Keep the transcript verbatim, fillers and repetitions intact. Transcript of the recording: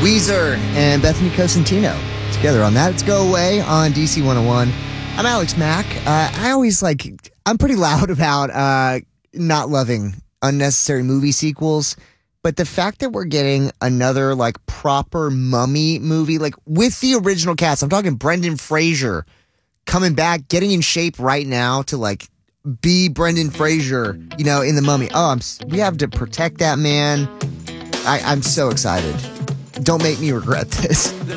Weezer and Bethany Cosentino together on That It's Go Away on D C one oh one. I'm Alex Mack. Uh, I always like, I'm pretty loud about uh, not loving unnecessary movie sequels, but the fact that we're getting another like proper Mummy movie, like with the original cast, I'm talking Brendan Fraser coming back, getting in shape right now to like be Brendan Fraser, you know, in the Mummy. Oh, I'm, we have to protect that man. I, I'm so excited. Don't make me regret this.